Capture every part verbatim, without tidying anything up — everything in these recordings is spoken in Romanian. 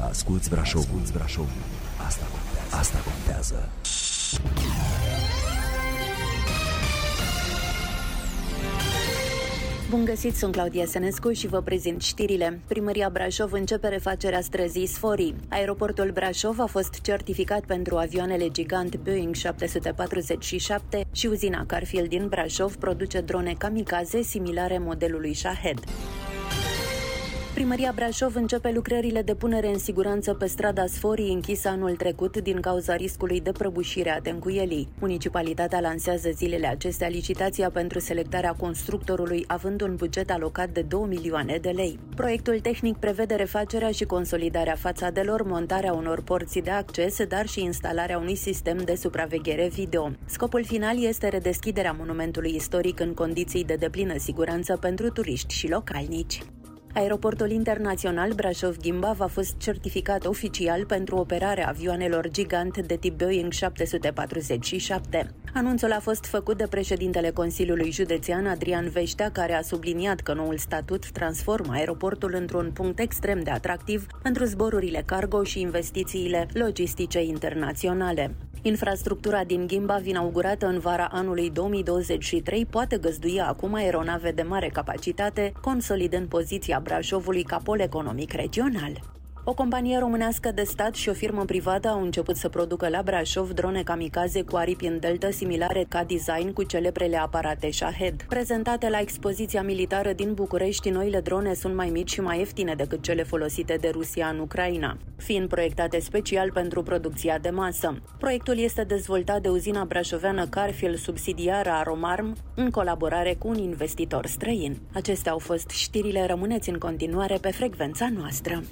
Asculți Brașov, Brașov. Asta contează. Asta contează. Bun găsit, sunt Claudia Senescu și vă prezint știrile. Primăria Brașov începe refacerea străzii Sforii. Aeroportul Brașov a fost certificat pentru avioanele gigant Boeing șapte sute patruzeci și șapte și uzina Carfield din Brașov produce drone kamikaze similare modelului Shahed. Primăria Brașov începe lucrările de punere în siguranță pe strada Sforii, închisă anul trecut din cauza riscului de prăbușire a tencuielii. Municipalitatea lansează zilele acestea licitația pentru selectarea constructorului, având un buget alocat de două milioane de lei. Proiectul tehnic prevede refacerea și consolidarea fațadelor, montarea unor porți de acces, dar și instalarea unui sistem de supraveghere video. Scopul final este redeschiderea monumentului istoric în condiții de deplină siguranță pentru turiști și localnici. Aeroportul internațional Brașov-Ghimbaf a fost certificat oficial pentru operarea avioanelor gigant de tip Boeing șapte sute patruzeci și șapte. Anunțul a fost făcut de președintele Consiliului Județean, Adrian Veștea, care a subliniat că noul statut transformă aeroportul într-un punct extrem de atractiv pentru zborurile cargo și investițiile logistice internaționale. Infrastructura din Ghimbaf, inaugurată în vara anului două mii douăzeci și trei, poate găzdui acum aeronave de mare capacitate, consolidând poziția Brașovului ca pol economic regional. O companie românească de stat și o firmă privată au început să producă la Brașov drone kamikaze cu aripi în deltă similare ca design cu celebrele aparate Shahed. Prezentate la expoziția militară din București, noile drone sunt mai mici și mai ieftine decât cele folosite de Rusia în Ucraina, fiind proiectate special pentru producția de masă. Proiectul este dezvoltat de uzina brașoveană Carfield, subsidiară a Romarm, în colaborare cu un investitor străin. Acestea au fost știrile, rămâneți în continuare pe frecvența noastră.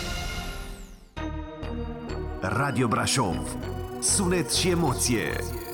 Radio Brașov. Sunet și emoție.